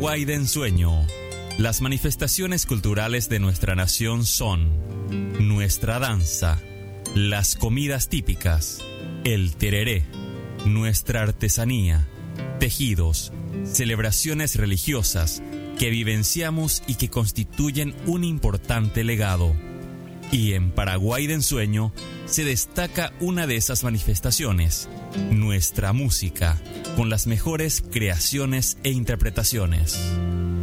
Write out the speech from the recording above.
Paraguay de ensueño. Las manifestaciones culturales de nuestra nación son nuestra danza, las comidas típicas, el tereré, nuestra artesanía, tejidos, celebraciones religiosas que vivenciamos y que constituyen un importante legado. Y en Paraguay de ensueño se destaca una de esas manifestaciones, nuestra música, con las mejores creaciones e interpretaciones.